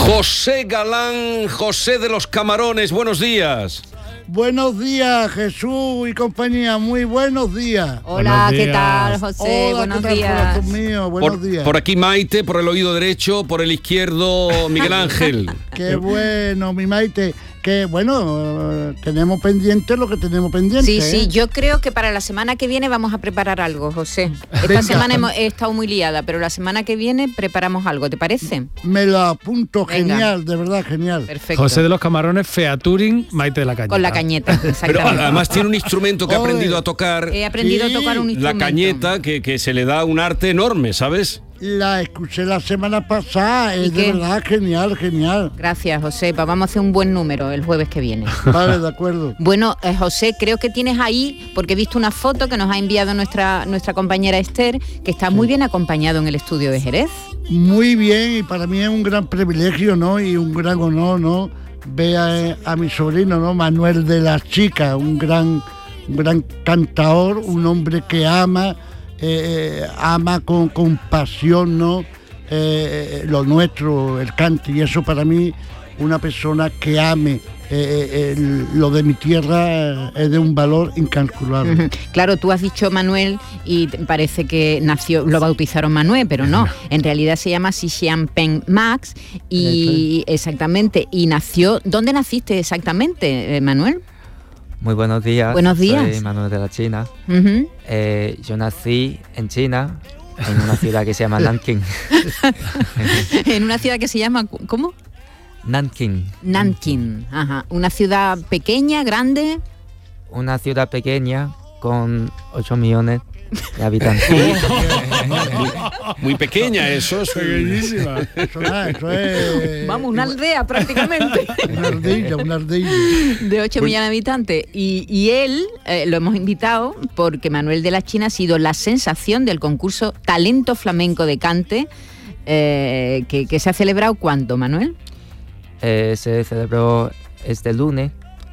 José Galán, José de los Camarones, buenos días. Buenos días, Jesús y compañía, muy buenos días. Hola, Buenos días. ¿qué tal, José? Hola, buenos ¿qué tal, días. corazón mío? Buenos días. Por aquí Maite, por el oído derecho, por el izquierdo Miguel Ángel. Qué bueno, mi Maite. Que bueno, tenemos pendiente lo que tenemos pendiente. Sí, ¿eh? sí, yo creo que para la semana que viene vamos a preparar algo, José. Esta Venga. semana he estado muy liada, pero la semana que viene preparamos algo, ¿te parece? Me lo apunto, Venga. genial, de verdad, genial. Perfecto. José de los Camarones, featuring Maite de la Cañeta. Con la cañeta, Pero exactamente. además tiene un instrumento que ha Oye. aprendido a tocar, He aprendido Sí, a tocar un la instrumento. cañeta, que se le da un arte enorme, ¿sabes? La escuché la semana pasada, ¿Y es qué? de verdad genial, genial. Gracias, José. Vamos a hacer un buen número el jueves que viene. Vale, de acuerdo. Bueno, José, creo que tienes ahí, porque he visto una foto que nos ha enviado nuestra compañera Esther, que está muy bien acompañado en el estudio de Jerez. Muy bien, y para mí es un gran privilegio, ¿no? Y un gran honor, ¿no? Ver a mi sobrino, ¿no? Manuel de la Chica, un gran cantador, un hombre que ama con pasión, ¿no? Lo nuestro, el cante, y eso para mí, una persona que ame lo de mi tierra es de un valor incalculable. Ujú. Claro, tú has dicho Manuel y parece que nació, lo bautizaron Manuel, pero no. En realidad se llama Xixian Peng Max y exactamente. Y nació, ¿dónde naciste exactamente, Manuel? Muy buenos días. Buenos días. Soy Manuel de la China. Ujú. Yo nací en China, en una ciudad que se llama Nanking. En una ciudad que se llama, ¿cómo? Nanking, Nanking. Ajá. Una ciudad pequeña, grande. una ciudad pequeña con 8 millones de habitantes. Muy pequeña, eso es Pequeñísima. Eso es Vamos, una aldea prácticamente. una ardilla. De 8 millones de habitantes. Y él lo hemos invitado porque Manuel de la China ha sido la sensación del concurso Talento Flamenco de Cante, que se ha celebrado ¿cuándo, Manuel? Se celebró este lunes.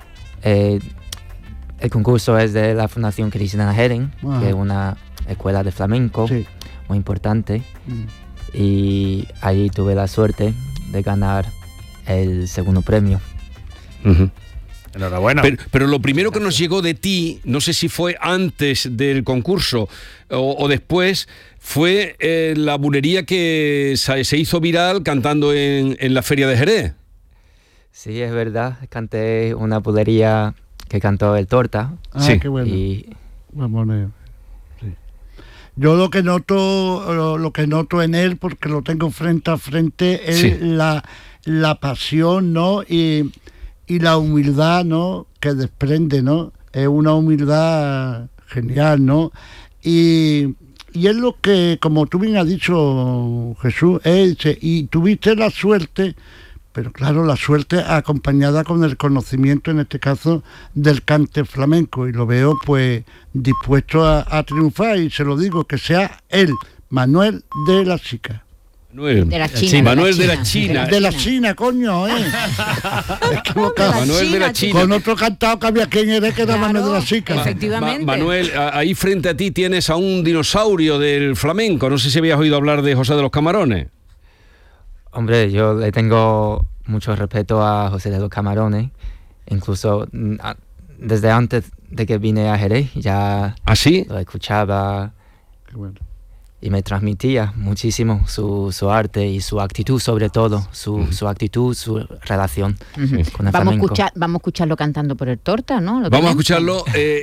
El concurso es de la Fundación Cristina Herren, Ajá. que es una escuela de flamenco Sí. muy importante. Mm. Y ahí tuve la suerte de ganar el segundo premio. Ujú. Enhorabuena. Pero lo primero que nos llegó de ti, no sé si fue antes del concurso o después, fue la bulería que se hizo viral cantando en la Feria de Jerez. Sí, es verdad. Canté una bulería que cantó el Torta. Ah, Sí. qué bueno. Y Vamos, sí. Yo lo que noto en él, porque lo tengo frente a frente, es Sí. la pasión, ¿no? Y la humildad, ¿no? Que desprende, ¿no? Es una humildad genial, ¿no? Y es lo que, como tú bien has dicho, Jesús, y tuviste la suerte, pero claro, la suerte acompañada con el conocimiento, en este caso, del cante flamenco, y lo veo pues dispuesto a triunfar, y se lo digo, que sea él, Manuel de la Chica. Manuel De la China. Sí, Manuel de la China. De la China, coño, equivocado. Manuel de la China. Con otro cantado que había quien era, que era Claro, Manuel de la Chica. efectivamente. Manuel, ahí frente a ti tienes a un dinosaurio del flamenco. No sé si habías oído hablar de José de los Camarones. hombre, yo le tengo mucho respeto a José de los Camarones. Incluso desde antes de que vine a Jerez ya ¿Ah, sí? lo escuchaba Qué bueno. y me transmitía muchísimo su arte y su actitud, sobre todo, su actitud, su relación Ujú. con el Vamos flamenco. a escucharlo cantando por el Torta, ¿no? ¿Lo Vamos a tenemos? escucharlo,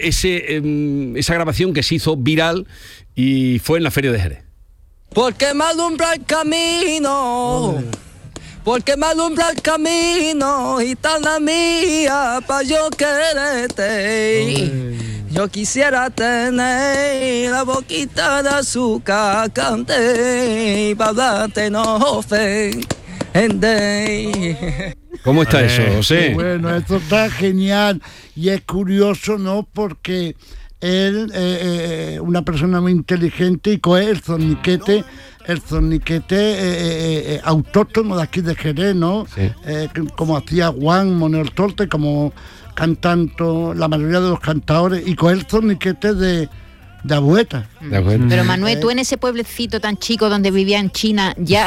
esa grabación que se hizo viral y fue en la Feria de Jerez. Porque me alumbra el camino, porque me alumbra el camino, gitana mía, pa' yo quererte. Yo quisiera tener la boquita de azúcar, cante, pa' hablarte no ofende. ¿Cómo está Vale. eso, José? Bueno, esto está genial, y es curioso, ¿no? Porque él, una persona muy inteligente, y coge el zorniquete autóctono de aquí de Jerez, ¿no? Sí. Como hacía Juan Manuel Torte, como cantando la mayoría de los cantadores, y coge el zorniquete de de Abueta. De acuerdo. Pero Manuel, tú en ese pueblecito tan chico donde vivía en China, ¿ya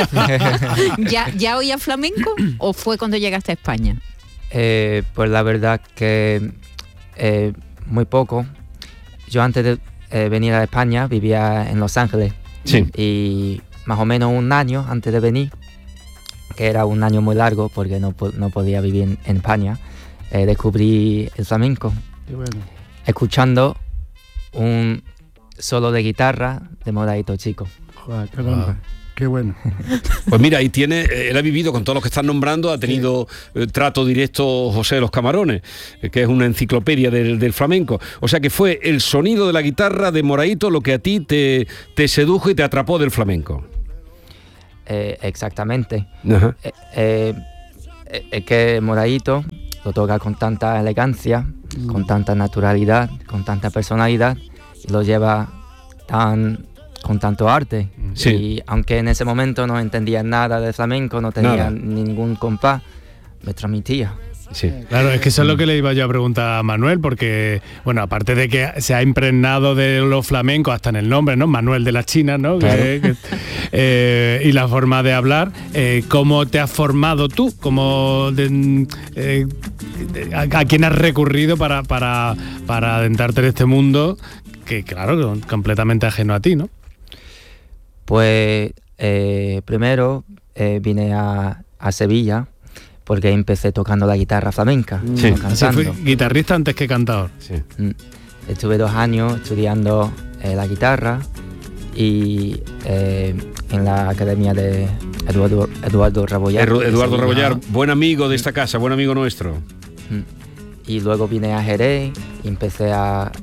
oías flamenco o fue cuando llegaste a España? Pues la verdad que muy poco. Yo antes de venir a España vivía en Los Ángeles. Sí. Y más o menos un año antes de venir, que era un año muy largo porque no podía vivir en España, descubrí el flamenco, Qué bueno. escuchando un solo de guitarra de Moraito Chico. Joder, caramba. Qué bueno. Pues mira, ahí tiene, él ha vivido con todos los que están nombrando, ha tenido trato directo José de los Camarones, que es una enciclopedia del flamenco. O sea que fue el sonido de la guitarra de Moraito lo que a ti te sedujo y te atrapó del flamenco. Exactamente. Ajá. Es que Moraito lo toca con tanta elegancia, con tanta naturalidad, con tanta personalidad, y lo lleva con tanto arte. Sí. Y aunque en ese momento no entendía nada de flamenco, no tenía Nada. ningún compás, me transmitía. Sí. Claro, es que eso es lo que le iba yo a preguntar a Manuel, porque, bueno, aparte de que se ha impregnado de los flamencos hasta en el nombre, ¿no? Manuel de la China, ¿no? Claro. Y la forma de hablar, ¿cómo te has formado tú? ¿A quién has recurrido para adentrarte en este mundo que, claro, completamente ajeno a ti, ¿no? Pues primero vine a Sevilla porque empecé tocando la guitarra flamenca, Sí. no Así cantando. fui guitarrista antes que cantador. Sí. Estuve 2 años estudiando la guitarra y en la academia de Eduardo Rebollar. Eduardo Rebollar, buen amigo de esta casa, buen amigo nuestro. Y luego vine a Jerez y empecé a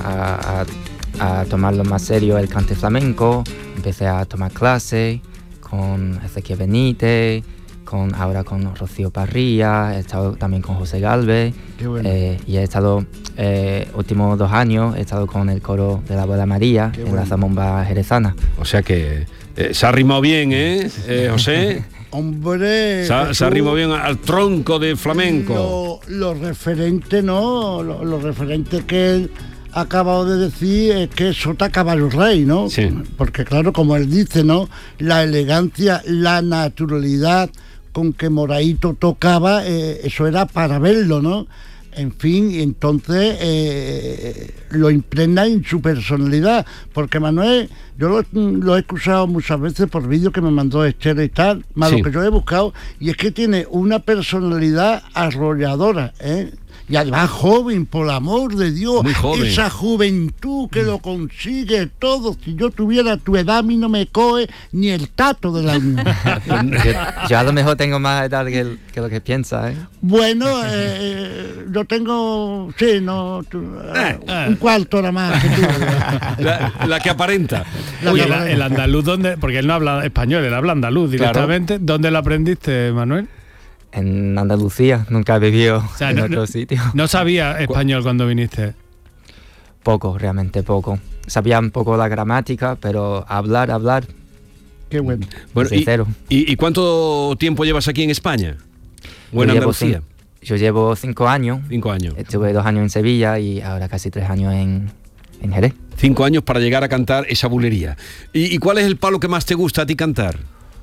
tomarlo más serio el cante flamenco. Empecé a tomar clases con Ezequiel Benítez, ahora con Rocío Parrilla, he estado también con José Galvez. Qué bueno. Y he estado, últimos 2 años, he estado con el coro de la Abuela María Qué en bueno. la Zamomba jerezana. O sea que se ha rimado bien, José? Hombre, Se ha Jesús, rimado bien al tronco del flamenco. Lo referente, ¿no? Lo referente que él ha acabado de decir es que sota caballo rey, ¿no? Sí. Porque claro, como él dice, ¿no? La elegancia, la naturalidad con que Moraito tocaba, eso era para verlo, ¿no? En fin, y entonces lo impregna en su personalidad, porque Manuel, yo lo he escuchado muchas veces por vídeos que me mandó Esther y tal, más Sí. lo que yo he buscado, y es que tiene una personalidad arrolladora, ¿eh? Y además joven, por el amor de Dios, Muy joven. esa juventud que lo consigue todo. Si yo tuviera tu edad, a mí no me coge ni el tato de la unión. Yo a lo mejor tengo más edad que lo que piensa, ¿eh? Bueno, yo tengo, sí, no, un cuarto hora más que tú. La que aparenta. Oye, el andaluz, ¿dónde? Porque él no habla español, él habla andaluz directamente. ¿Dónde lo aprendiste, Manuel? En Andalucía, nunca he vivido sea, en no- otro sitio. No sabía español cuando viniste. Poco, realmente poco. Sabía un poco la gramática, pero hablar, Qué bueno. Bueno, desde cero. ¿Y cuánto tiempo llevas aquí en España? ¿O en Yo llevo Andalucía? Yo llevo 5 años. 5 años. Estuve 2 años en Sevilla y ahora casi 3 años en Jerez. 5 años para llegar a cantar esa bulería. ¿Y cuál es el palo que más te gusta a ti cantar?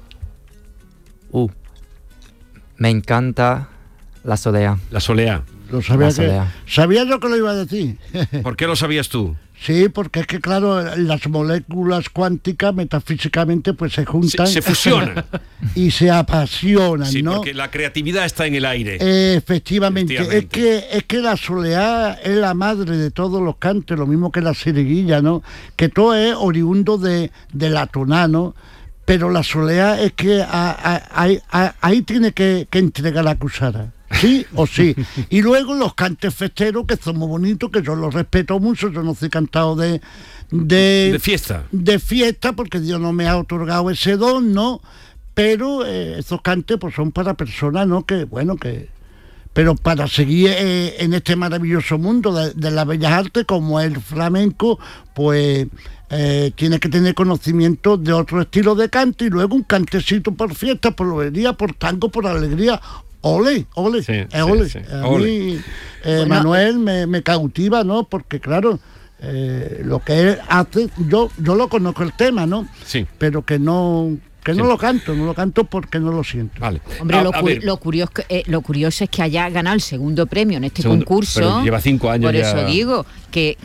Me encanta la soleá. La soleá. Lo sabía La soleá. sabía yo que lo iba a decir. ¿Por qué lo sabías tú? Sí, porque es que claro, las moléculas cuánticas metafísicamente pues se juntan Se fusionan. y se apasionan, Sí, ¿no? porque la creatividad está en el aire. Efectivamente, Efectivamente. es que la soleá es la madre de todos los cantes, lo mismo que la siriguilla, ¿no? Que todo es oriundo de la toná, ¿no? Pero la soleá es que ahí tiene que entregar la cuchara. Sí o sí. Y luego los cantes festeros, que son muy bonitos, que yo los respeto mucho. Yo no soy cantado de fiesta. de fiesta, porque Dios no me ha otorgado ese don, ¿no? Pero esos cantes pues son para personas, ¿no? Que, bueno, que... Pero para seguir en este maravilloso mundo de las bellas artes, como el flamenco, pues tiene que tener conocimiento de otro estilo de cante, y luego un cantecito por fiesta, por lobería, por tango, por alegría. Ole, Sí, ole. sí. A Ole. mí, Bueno, Manuel me cautiva, ¿no? Porque claro, lo que él hace, yo lo conozco el tema, ¿no? Sí. Pero que no Sí. no lo canto porque no lo siento. Vale. Hombre, A ver, lo curioso es que haya ganado el segundo premio en este Segundo, concurso. pero lleva 5 años Por ya. eso digo que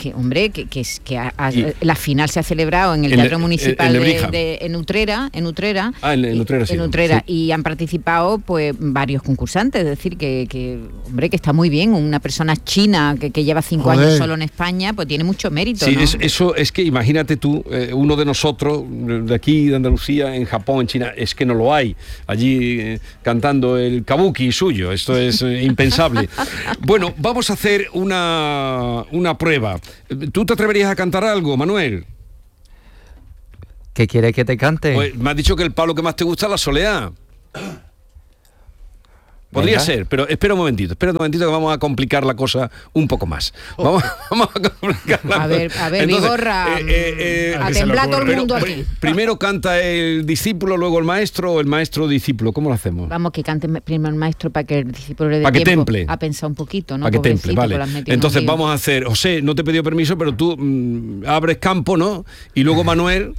la final se ha celebrado en el Teatro Municipal en Utrera. En Utrera, sí. En Utrera, Sí. y han participado pues varios concursantes. Es decir, que está muy bien. Una persona china que lleva 5 años solo en España, pues tiene mucho mérito. Sí, ¿no? eso es que imagínate tú, uno de nosotros, de aquí, de Andalucía, en Japón, en China, es que no lo hay. Allí cantando el kabuki suyo. Esto es impensable. Bueno, vamos a hacer una prueba. ¿Tú te atreverías a cantar algo, Manuel? ¿Qué quieres que te cante? Pues me has dicho que el palo que más te gusta es la soleá. Podría Venga. ser, pero espera un momentito que vamos a complicar la cosa un poco más. Vamos a complicarla. A ver, Vigorra, a temblar todo el mundo aquí. Primero canta el discípulo, luego el maestro, o el maestro discípulo. ¿Cómo lo hacemos? Vamos, que cante primero el maestro para que el discípulo le dé Pa' que tiempo temple. a pensar un poquito, ¿no? Para que temple, Pobrecito, vale. que lo has metido en Entonces un lío. vamos a hacer, José, no te he pedido permiso, pero tú abres campo, ¿no? Y luego Manuel,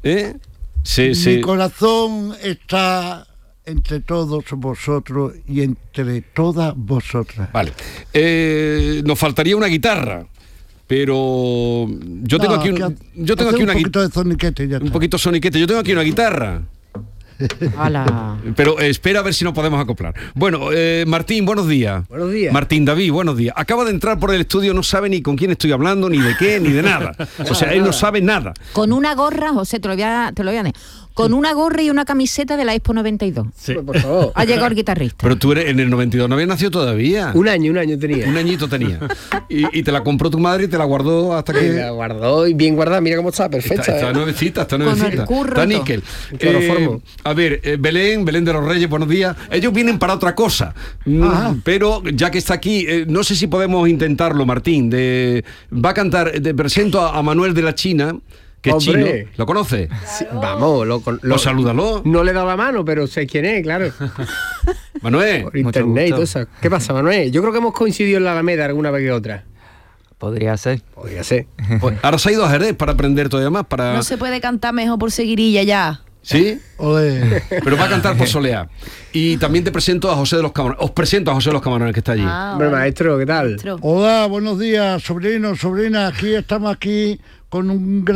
Mi corazón está entre todos vosotros y entre todas vosotras. Vale. Nos faltaría una guitarra, pero yo tengo aquí una un poquito de soniquete, ya un está. poquito soniquete. Yo tengo aquí una guitarra. ¡Hala! Pero espera a ver si nos podemos acoplar. Bueno, Martín, buenos días. Buenos días. Martín David, buenos días. Acaba de entrar por el estudio, no sabe ni con quién estoy hablando, ni de qué, ni de nada. O sea, él no sabe nada. Con una gorra, José, te lo voy a decir. Con una gorra y una camiseta de la Expo 92. Sí. Por favor. Ha llegado el guitarrista. Pero tú eres en el 92, no habías nacido todavía. Un año tenía. Un añito tenía. Y te la compró tu madre y te la guardó hasta Y que... la guardó y bien guardada, mira cómo está, perfecta. Está ¿eh? nuevecita, está el nuevecita. curro Está todo. níquel. Cloroformo. A ver, Belén de los Reyes, buenos días. Ellos vienen para otra cosa. Pero ya que está aquí, no sé si podemos intentarlo, Martín. Va a cantar, te presento a Manuel de la China, que es ¡Hombre! chino. ¿Lo conoce? Sí, vamos, Lo salúdalo. No le he dado la mano, pero sé quién es, claro. Manuel. Por internet y gusto. todo eso. ¿Qué pasa, Manuel? Yo creo que hemos coincidido en la Alameda alguna vez que otra. Podría ser. Podría ser. Pues, ahora se ha ido a Jerez para aprender todavía más. No se puede cantar mejor por seguirilla ya. ¿Sí? Ole. Pero va a cantar por Soleá. Y también te presento a José de los Camarones. Os presento a José de los Camarones, que está allí. Hombre, maestro, ¿qué tal? Maestro. Hola, buenos días, sobrinos, sobrinas. Estamos aquí con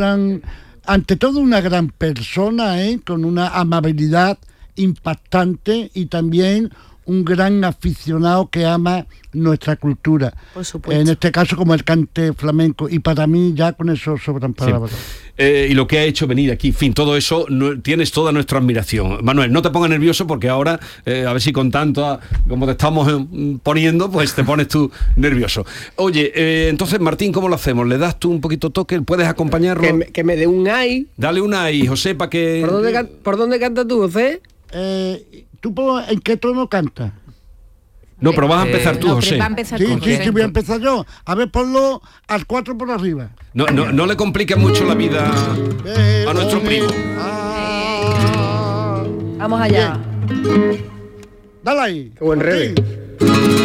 ante todo una gran persona, con una amabilidad impactante y también un gran aficionado que ama nuestra cultura. Por supuesto. En este caso como el cante flamenco, y para mí ya con eso sobran palabras. Y lo que ha hecho venir aquí, en fin, todo eso, tienes toda nuestra admiración. Manuel, no te pongas nervioso porque ahora, a ver si con tanto como te estamos poniendo, pues te pones tú nervioso. Oye, entonces, Martín, ¿cómo lo hacemos? ¿Le das tú un poquito toque? ¿Puedes acompañarlo? Que me dé un ay. Dale una ahí, José, para que... ¿Por dónde cantas tú, José? ¿Tú en qué tono cantas? No, pero vas a empezar tú, No, José. va a empezar Sí, tú, sí, José. sí, voy a empezar yo. A ver, ponlo al 4 por arriba. No le compliques mucho la vida a nuestro primo. Vamos allá. Dale ahí. Qué buen rebe. Martín.